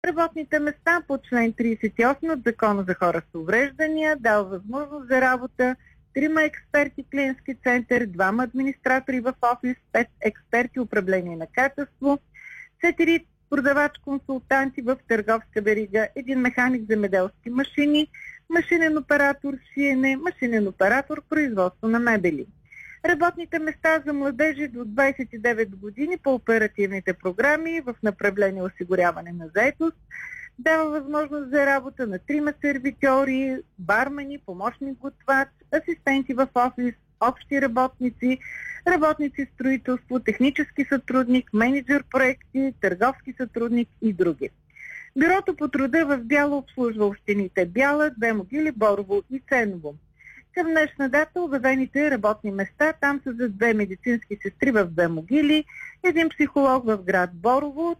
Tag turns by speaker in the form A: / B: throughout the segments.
A: Работните места по член 38 от Закона за хора с увреждания дава възможност за работа 3 експерти клиентски център, 2 администратори в офис, 5 експерти управление на качество, 4 продавач-консултанти в търговска верига, 1 механик земеделски машини, машинен оператор шиене, машинен оператор производство на мебели. Работните места за младежи до 29 години по оперативните програми в направление осигуряване на заетост дава възможност за работа на 3 сервитьори, бармени, помощник готвач, асистенти в офис, общи работници, работници в строителство, технически сътрудник, менеджер проекти, търговски сътрудник и други. Бюрото по труда в Бяла обслужва общините Бяла, Две могили, Борово и Ценово. Към днешна дата обявените работни места там са за 2 медицински сестри в Две могили, 1 психолог в град Борово,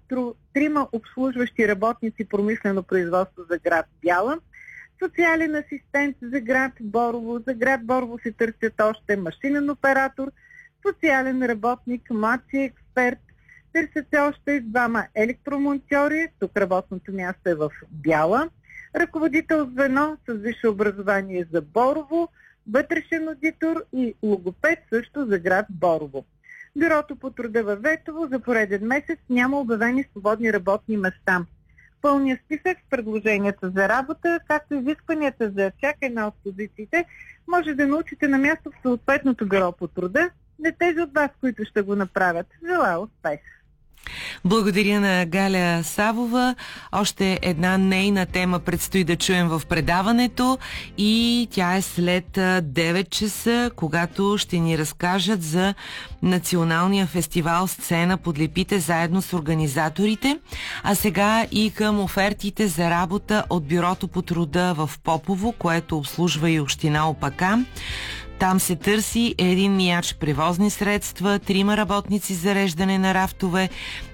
A: 3 обслужващи работници промишлено производство за град Бяла, социален асистент за град Борово. За град Борово се търсят още машинен оператор, социален работник, младши експерт, търсят се още 2 електромонтьори, тук работното място е в Бяла, ръководител звено с висше образование за Борово, вътрешен одитор и логопед също за град Борово. Бюрото по труда във Ветово за пореден месец няма обявени свободни работни места. Пълният списък с предложенията за работа, както изискванията за всяка една от позициите, може да научите на място в съответното бюро по труда, не тези от вас, които ще го направят. Желая успех!
B: Благодаря на Галя Савова. Още една нейна тема предстои да чуем в предаването и тя е след 9 часа, когато ще ни разкажат за националния фестивал Сцена под лепите заедно с организаторите. А сега и към офертите за работа от Бюрото по труда в Попово, което обслужва и община Опакам. Там се търси 1 мияч превозни средства, 3 работници за реждане на рафтове,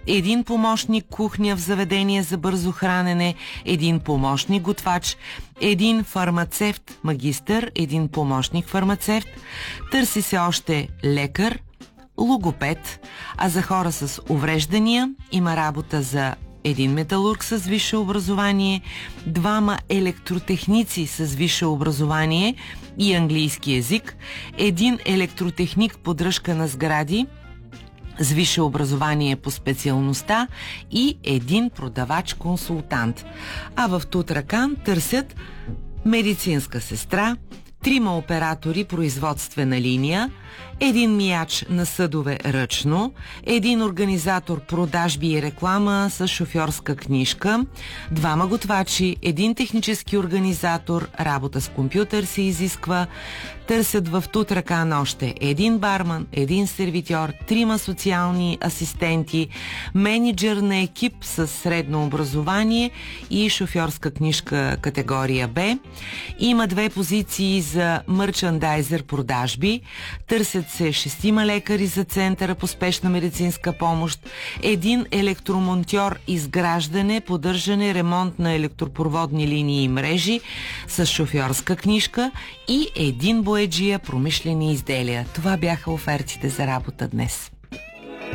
B: 1 помощник кухня в заведение за бързо хранене, 1 помощник готвач, 1 фармацевт магистър, 1 помощник фармацевт. Търси се още лекар, логопед, а за хора с увреждания има работа за 1 металург с висше образование, 2 електротехници с висше образование и английски език, 1 електротехник поддръжка на сгради с висше образование по специалността и 1 продавач-консултант. А в Тутракан търсят медицинска сестра, 3 оператори производствена линия, 1 мияч на съдове ръчно, 1 организатор продажби и реклама с шофьорска книжка, 2 готвачи, 1 технически организатор, работа с компютър се изисква. Търсят в Тутракан още 1 барман, 1 сервитьор, 3 социални асистенти, менеджер на екип с средно образование и шофьорска книжка категория Б. Има 2 позиции за мърчандайзер продажби. Търсят се 6 лекари за центъра по спешна медицинска помощ, 1 електромонтьор изграждане, поддържане, ремонт на електропроводни линии и мрежи с шофьорска книжка и 1 боеджия промишлени изделия. Това бяха офертите за работа днес.